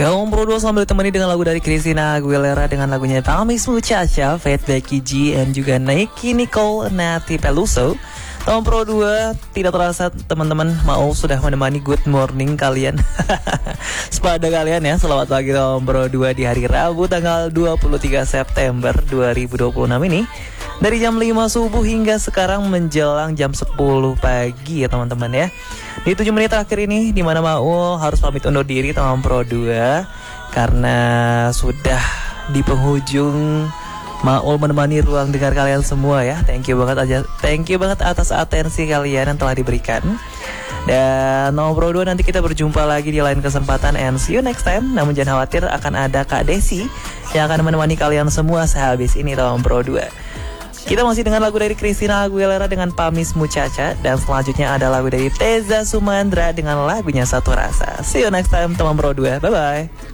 Kaum Pro 2 sambil ditemani dengan lagu dari Christina Aguilera dengan lagunya Promise Muchacha, Faith Becky G, dan juga Nicky Nicole, Nati Peluso. Kaum Pro 2, tidak terasa teman-teman mau sudah menemani good morning kalian. Sepada kalian ya, selamat pagi Kaum Pro 2 di hari Rabu tanggal 23 September 2026 ini. Dari jam 5 subuh hingga sekarang menjelang jam 10 pagi ya teman-teman ya. Di 7 menit terakhir ini dimana Maul harus pamit undur diri teman Pro 2 karena sudah di penghujung Maul menemani ruang dengar kalian semua ya. Thank you banget atas atensi kalian yang telah diberikan. Dan Teman Pro 2 nanti kita berjumpa lagi di lain kesempatan and see you next time. Namun jangan khawatir, akan ada Kak Desi yang akan menemani kalian semua sehabis ini Teman Pro 2. Kita masih dengan lagu dari Christina Aguilera dengan Promise Muchacha. Dan selanjutnya ada lagu dari Teza Sumandra dengan lagunya Satu Rasa. See you next time teman Pro 2. Bye-bye.